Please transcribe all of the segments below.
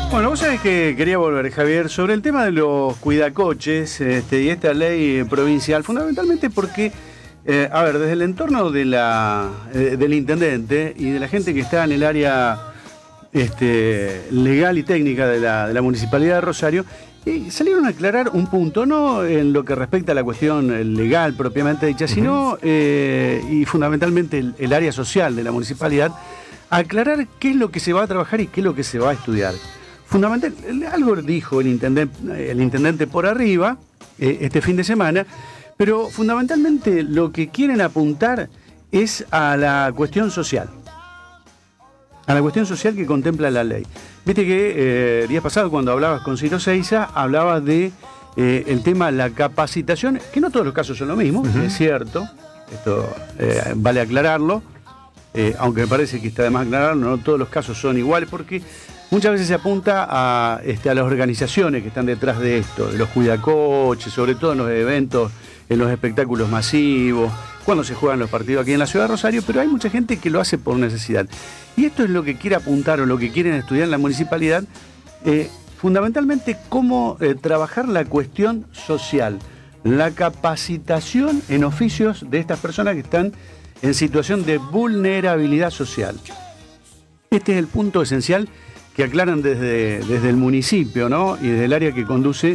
Bueno, vos sabés que quería volver, Javier, sobre el tema de los cuidacoches y esta ley provincial, fundamentalmente porque, desde el entorno de del intendente y de la gente que está en el área legal y técnica de la Municipalidad de Rosario, salieron a aclarar un punto, no en lo que respecta a la cuestión legal propiamente dicha, sino, y fundamentalmente el área social de la municipalidad, aclarar qué es lo que se va a trabajar y qué es lo que se va a estudiar. Fundamental, algo dijo el intendente por arriba este fin de semana, pero fundamentalmente lo que quieren apuntar es a la cuestión social. A la cuestión social que contempla la ley. Viste que días pasados cuando hablabas con Ciro Seiza, hablabas de el tema de la capacitación, que no todos los casos son lo mismo, es cierto, esto vale aclararlo, aunque me parece que está de más aclararlo, no todos los casos son iguales, porque muchas veces se apunta a las organizaciones que están detrás de esto, de los cuidacoches, sobre todo en los eventos, en los espectáculos masivos, cuando se juegan los partidos aquí en la ciudad de Rosario, pero hay mucha gente que lo hace por necesidad. Y esto es lo que quiere apuntar o lo que quieren estudiar en la municipalidad, fundamentalmente cómo trabajar la cuestión social, la capacitación en oficios de estas personas que están en situación de vulnerabilidad social. Este es el punto esencial que aclaran desde el municipio, ¿no? Y desde el área que conduce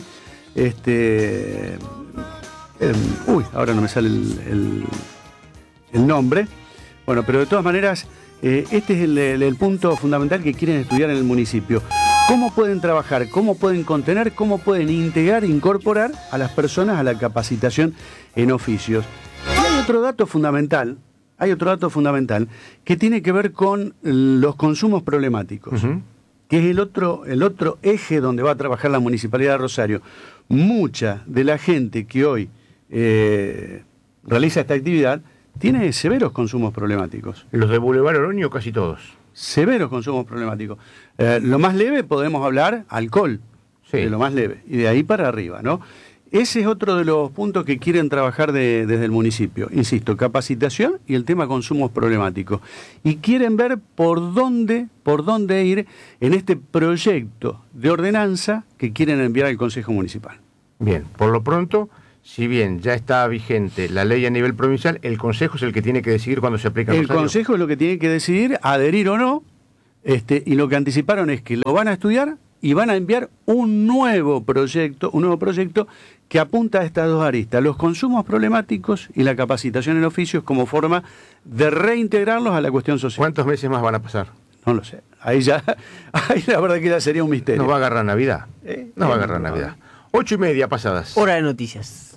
ahora no me sale el nombre. Bueno, pero de todas maneras, este es el punto fundamental que quieren estudiar en el municipio. ¿Cómo pueden trabajar? ¿Cómo pueden contener? ¿Cómo pueden integrar, incorporar a las personas a la capacitación en oficios? Y hay otro dato fundamental que tiene que ver con los consumos problemáticos. Que es el otro eje donde va a trabajar la Municipalidad de Rosario. Mucha de la gente que hoy realiza esta actividad tiene severos consumos problemáticos. Los de Boulevard Oroño casi todos. Severos consumos problemáticos. Lo más leve podemos hablar alcohol, sí, de lo más leve, y de ahí para arriba, ¿no? Ese es otro de los puntos que quieren trabajar desde el municipio. Insisto, capacitación y el tema consumos problemáticos. Y quieren ver por dónde ir en este proyecto de ordenanza que quieren enviar al Consejo Municipal. Bien, por lo pronto, si bien ya está vigente la ley a nivel provincial, el Consejo es el que tiene que decidir cuándo se aplica en Rosario. El Consejo es lo que tiene que decidir, adherir o no, y lo que anticiparon es que lo van a estudiar y van a enviar un nuevo proyecto que apunta a estas dos aristas, los consumos problemáticos y la capacitación en oficios como forma de reintegrarlos a la cuestión social. ¿Cuántos meses más van a pasar? No lo sé. Ahí la verdad que ya sería un misterio. Nos va a agarrar Navidad. Nos va a agarrar Navidad. 8:30 pasadas. Hora de noticias.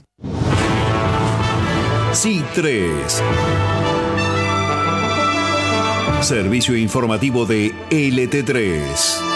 Sí3. Servicio informativo de LT3.